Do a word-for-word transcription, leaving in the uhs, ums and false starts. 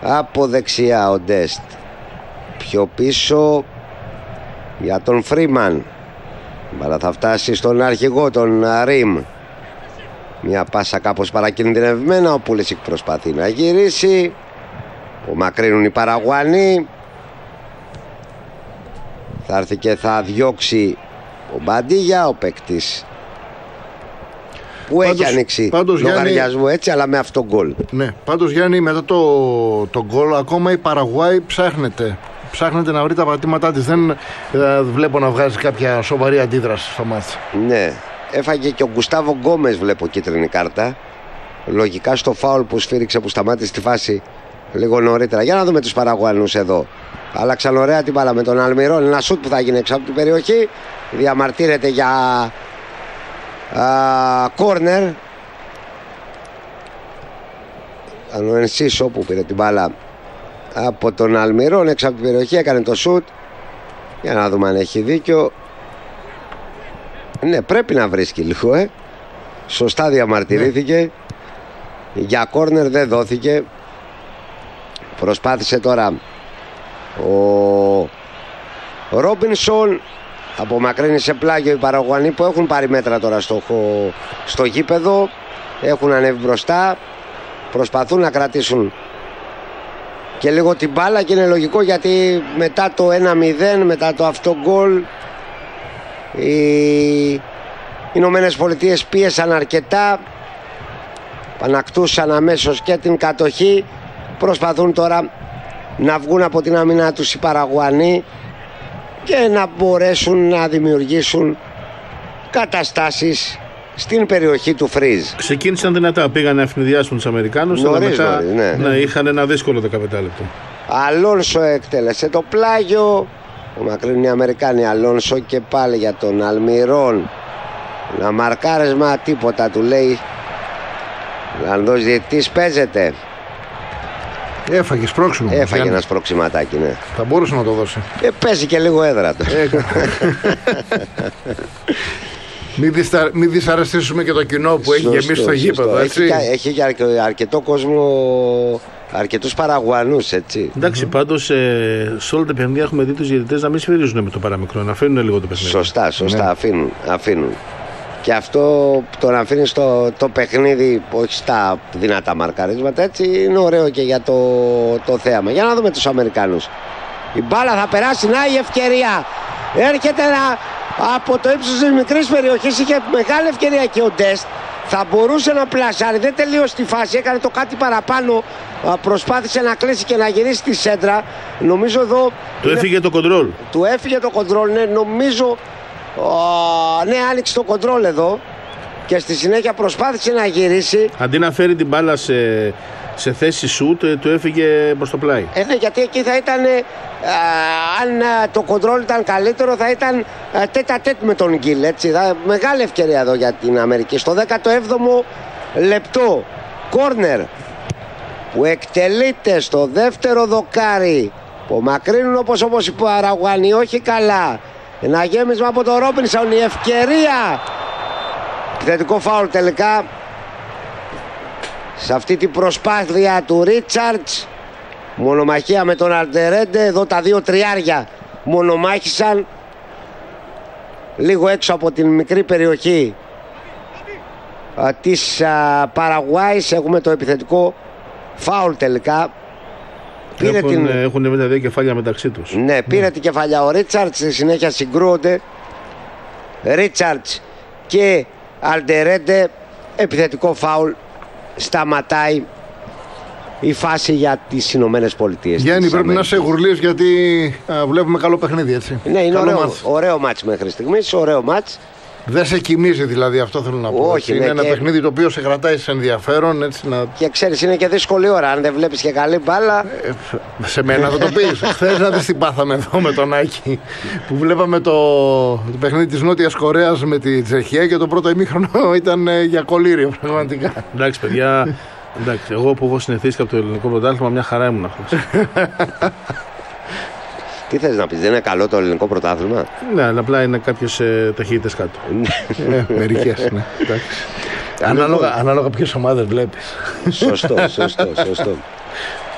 Από δεξιά ο Ντεστ. Πιο πίσω για τον Φρίμαν. Αλλά θα φτάσει στον αρχηγό, τον Ριμ. Μια πάσα κάπως παρακινδυνευμένα. Ο Πούλησικ προσπαθεί να γυρίσει. Απομακρύνουν οι Παραγουανοί. Θα έρθει και θα διώξει ο Μπαντίγια, ο παίκτης που πάντως, έχει ανοίξει λογαριασμό, Γιάννη, έτσι, αλλά με αυτό γκολ. Ναι, πάντως Γιάννη, μετά το, το γκολ ακόμα η Παραγουάη ψάχνεται. Ψάχνεται να βρει τα πατήματά της. Δεν ε, βλέπω να βγάζει κάποια σοβαρή αντίδραση στο μάτς. Ναι, έφαγε και ο Γκουστάβο Γκόμες, βλέπω, κίτρινη κάρτα. Λογικά στο φάουλ που σφύριξε, που σταμάτησε τη φάση λίγο νωρίτερα. Για να δούμε τους Παραγουανούς εδώ. Άλλαξαν ωραία την μπάλα με τον Αλμιρόν. Ένα σουτ που θα γίνει έξω από την περιοχή. Διαμαρτύρεται για κόρνερ. Ο Ενσίσο που πήρε την μπάλα από τον Αλμιρόν έξω από την περιοχή, έκανε το σουτ. Για να δούμε αν έχει δίκιο. Ναι, πρέπει να βρίσκει λίγο, ε. Σωστά διαμαρτυρήθηκε. Ναι. Για κόρνερ δεν δόθηκε. Προσπάθησε τώρα ο Ρόμπινσον. Απομακρύνει σε πλάγιο οι Παραγουανοί που έχουν πάρει μέτρα τώρα στο, στο γήπεδο. Έχουν ανέβει μπροστά. Προσπαθούν να κρατήσουν και λίγο την μπάλα, και είναι λογικό, γιατί μετά το ένα μηδέν, μετά το αυτό γκολ, οι Ηνωμένες Πολιτείες πίεσαν αρκετά, πανακτούσαν αμέσως και την κατοχή. Προσπαθούν τώρα να βγουν από την άμυνα τους οι Παραγουανοί και να μπορέσουν να δημιουργήσουν καταστάσεις στην περιοχή του Φρίζ. Ξεκίνησαν δυνατά, πήγαν να ευνηδιάσουν τους Αμερικάνους, αλλά μετά νωρίς, ναι. Ναι, είχαν ένα δύσκολο δεκαπέντε λεπτό. Αλόνσο εκτέλεσε το πλάγιο. Ο μακρύνει οι Αμερικάνοι. Αλόνσο και πάλι για τον Αλμιρόν. Ένα μαρκάρισμα, τίποτα, του λέει. Λανδός διαιτητής, παίζεται. Έφαγε σπρώξιμο. Έφαγε ένα σπρώξιματάκι, ναι. Θα μπορούσε να το δώσει. Ε, παίζει και λίγο έδρα του. Μην δυστα... μη δυσαρεστήσουμε και το κοινό που έχει γεμίσει το γήπεδο. Έχει, έχει και αρκε... αρκετό κόσμο, αρκετούς Παραγουανούς, έτσι. Εντάξει, πάντως ε, σε όλα τα παιχνίδια έχουμε δει τους διαιτητές να μην σφυρίζουν με το παραμικρό, να αφήνουν λίγο το παιχνίδι. Σωστά, σωστά, ναι. αφήνουν, αφήνουν. Και αυτό το να αφήνει το, το παιχνίδι, όχι στα δυνατά μαρκαρίσματα, έτσι, είναι ωραίο και για το, το θέαμα. Για να δούμε τους Αμερικάνους. Η μπάλα θα περάσει, να η ευκαιρία. Έρχεται να, από το ύψος της μικρής περιοχής, είχε μεγάλη ευκαιρία και ο Ντεστ. Θα μπορούσε να πλασάρει, δεν τελείωσε τη φάση, έκανε το κάτι παραπάνω. Προσπάθησε να κλείσει και να γυρίσει τη σέντρα. Νομίζω εδώ. Του είναι... έφυγε το κοντρόλ. Του έφυγε το κοντρόλ, ναι, νομίζω. Oh, ναι, άνοιξε το κοντρόλ εδώ και στη συνέχεια προσπάθησε να γυρίσει. Αντί να φέρει την μπάλα σε, σε θέση σουτ, του έφυγε προς το πλάι. Ε, ναι, γιατί εκεί θα ήταν, α, αν α, το κοντρόλ ήταν καλύτερο, θα ήταν α, τέτα τέτ με τον Γκίλ, έτσι. Θα, μεγάλη ευκαιρία εδώ για την Αμερική. Στο δέκατο έβδομο λεπτό, κόρνερ που εκτελείται στο δεύτερο δοκάρι. Που μακρύνουν όπως όπως οι Παραγουανοί, όχι καλά. Ένα γέμισμα από τον Ρόμπινσον, η ευκαιρία. Θετικό φάουλ τελικά σε αυτή την προσπάθεια του Ρίτσαρτς. Μονομαχία με τον Αλντερέντε. Εδώ τα δύο τριάρια μονομάχησαν λίγο έξω από την μικρή περιοχή α, της α, Παραγουάης. Έχουμε το επιθετικό φάουλ τελικά. Πήρε έχουν, την... έχουν με τα δύο κεφάλια μεταξύ τους. Ναι, πήρε yeah. την κεφαλιά ο Ρίτσαρτς. Στη συνέχεια συγκρούονται Ρίτσαρτς και Αλντερέντε. Επιθετικό φάουλ. Σταματάει η φάση για τις Ηνωμένες Πολιτείες. Γιάννη, πρέπει Αμέρικας. Να σε γουρλείς, γιατί α, βλέπουμε καλό παιχνίδι, έτσι. Ναι, είναι ωραίο μάτς. ωραίο μάτς μέχρι στιγμής. Ωραίο μάτς. Δεν σε κοιμίζει δηλαδή, αυτό θέλω να πω. Όχι, είναι ναι, ένα και... παιχνίδι το οποίο σε κρατάει σε ενδιαφέρον. Έτσι, να... Και ξέρεις, είναι και δύσκολη ώρα. Αν δεν βλέπεις και καλή μπάλα. Ε, σε μένα θα το πεις. Χθες να δεις τι πάθαμε εδώ με τον Άκη. Που βλέπαμε το, το παιχνίδι της Νότιας Κορέας με τη Τσεχία και το πρώτο ημίχρονο ήταν ε, για κολύριο πραγματικά. Εντάξει, παιδιά. Εντάξει, εγώ που έχω συνηθίσει από το ελληνικό πρωτάθλημα, μια χαρά ήμουν χθες. Τι θες να πεις, δεν είναι καλό το ελληνικό πρωτάθλημα? Ναι, απλά είναι κάποιες ε, ταχύτητες κάτω. ε, μερικές, ναι. Ανάλογα, ανάλογα ποιες ομάδες βλέπεις. Σωστό, σωστό, σωστό.